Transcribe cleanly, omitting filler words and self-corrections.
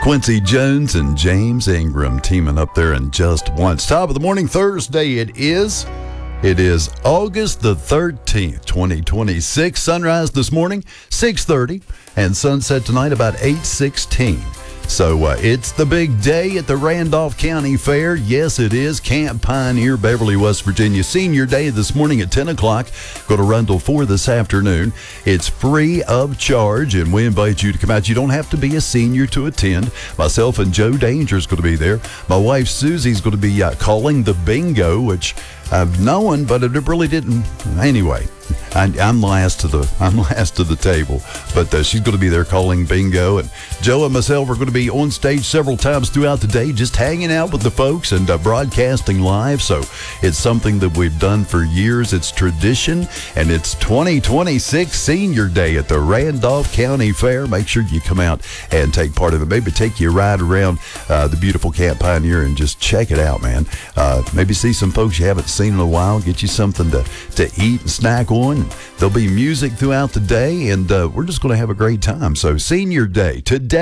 Quincy Jones and James Ingram teaming up there in Just Once. Top of the morning, Thursday it is. It is August the 13th, 2026. Sunrise this morning, 6:30, and sunset tonight about 8:16. So it's the big day at the Randolph County Fair. Yes, it is. Camp Pioneer, Beverly, West Virginia. Senior Day this morning at 10 o'clock. Go to Rundle 4 this afternoon. It's free of charge, and we invite you to come out. You don't have to be a senior to attend. Myself and Joe Danger is going to be there. My wife Susie's going to be calling the bingo, which I've known, but it really didn't. Anyway, I'm last to the table, but she's going to be there calling bingo, and Joe and myself are going to be on stage several times throughout the day, just hanging out with the folks and broadcasting live. So it's something that we've done for years. It's tradition, and it's 2026 Senior Day at the Randolph County Fair. Make sure you come out and take part of it. Maybe take you a ride around the beautiful Camp Pioneer and just check it out, man. Maybe see some folks you haven't seen in a while. Get you something to eat and snack on. There'll be music throughout the day, and we're just going to have a great time. So Senior Day today.